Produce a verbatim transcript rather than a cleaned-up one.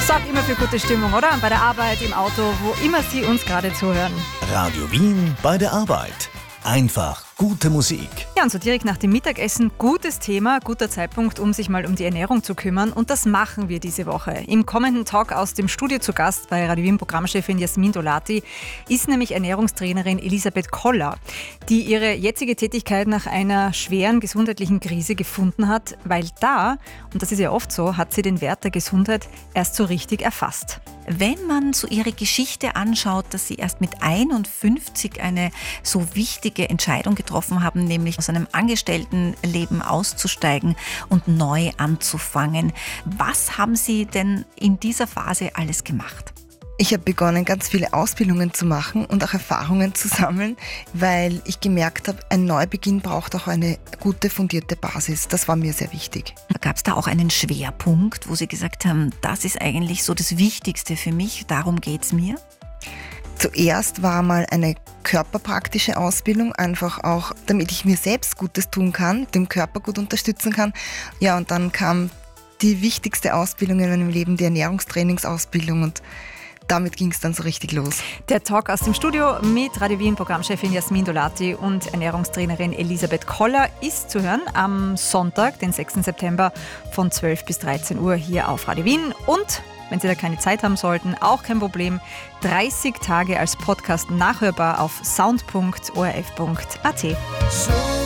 Sorgt immer für gute Stimmung, oder? Bei der Arbeit, im Auto, wo immer Sie uns gerade zuhören. Radio Wien bei der Arbeit. Einfach gute Musik. Ja, und so direkt nach dem Mittagessen, gutes Thema, guter Zeitpunkt, um sich mal um die Ernährung zu kümmern. Und das machen wir diese Woche. Im kommenden Talk aus dem Studio zu Gast bei Radio Wien Programmchefin Jasmin Dolati ist nämlich Ernährungstrainerin Elisabeth Koller, die ihre jetzige Tätigkeit nach einer schweren gesundheitlichen Krise gefunden hat, weil da, und das ist ja oft so, hat sie den Wert der Gesundheit erst so richtig erfasst. Wenn man so ihre Geschichte anschaut, dass sie erst mit einundfünfzig eine so wichtige Entscheidung getroffen haben, nämlich aus einem Angestelltenleben auszusteigen und neu anzufangen. Was haben Sie denn in dieser Phase alles gemacht? Ich habe begonnen, ganz viele Ausbildungen zu machen und auch Erfahrungen zu sammeln, weil ich gemerkt habe, ein Neubeginn braucht auch eine gute, fundierte Basis. Das war mir sehr wichtig. Gab es da auch einen Schwerpunkt, wo Sie gesagt haben, das ist eigentlich so das Wichtigste für mich, darum geht es mir? Zuerst war mal eine körperpraktische Ausbildung, einfach auch, damit ich mir selbst Gutes tun kann, dem Körper gut unterstützen kann. Ja, und dann kam die wichtigste Ausbildung in meinem Leben, die Ernährungstrainingsausbildung, und damit ging es dann so richtig los. Der Talk aus dem Studio mit Radio Wien Programmchefin Jasmin Dolati und Ernährungstrainerin Elisabeth Koller ist zu hören am Sonntag, den sechsten September von zwölf bis dreizehn Uhr hier auf Radio Wien. Und wenn Sie da keine Zeit haben sollten, auch kein Problem, dreißig Tage als Podcast nachhörbar auf sound punkt o r f punkt a t.